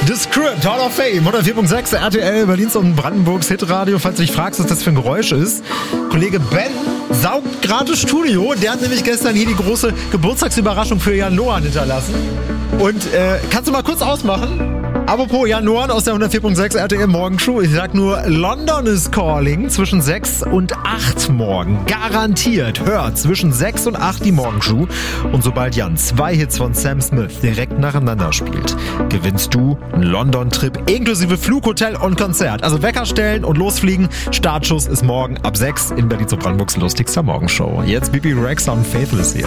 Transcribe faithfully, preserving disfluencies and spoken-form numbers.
The Script, Hall of Fame, hundertvier Komma sechs, R T L, Berlins und Brandenburgs Hitradio. Falls du dich fragst, was das für ein Geräusch ist. Kollege Ben saugt gerade Studio. Der hat nämlich gestern hier die große Geburtstagsüberraschung für Jan Nohan hinterlassen. Und äh, kannst du mal kurz ausmachen? Apropos Jan Nohan aus der hundertvier Komma sechs R T L Morgenshow. Ich sag nur, London is calling zwischen sechs und acht morgen. Garantiert. Hört zwischen sechs und acht die Morgenshow. Und sobald Jan zwei Hits von Sam Smith direkt nacheinander spielt, gewinnst du einen London-Trip inklusive Flughotel und Konzert. Also Wecker stellen und losfliegen. Startschuss ist morgen ab sechs in Berlin zu Brandenburgs lustigster Morgenshow. Jetzt Bibi Rexha und Faithless hier.